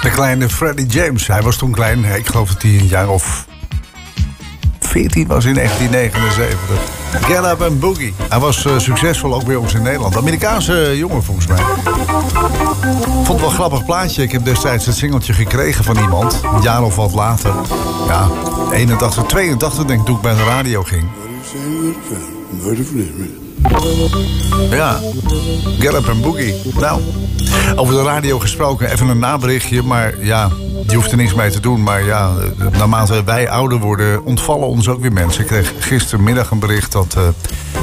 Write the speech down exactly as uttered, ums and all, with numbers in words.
De kleine Freddie James. Hij was toen klein. Ik geloof dat hij een jaar of veertien was in negentien negenenzeventig. Get Up and Boogie. Hij was uh, succesvol ook bij ons in Nederland. Amerikaanse jongen volgens mij. Vond het wel een grappig plaatje. Ik heb destijds het singeltje gekregen van iemand. Een jaar of wat later. Ja, eenentachtig, tweeëntachtig denk ik toen ik bij de radio ging. Ja, Get Up and Boogie. Nou, over de radio gesproken, even een naberichtje. Maar ja, je hoeft er niks mee te doen. Maar ja, naarmate wij ouder worden, ontvallen ons ook weer mensen. Ik kreeg gistermiddag een bericht dat uh,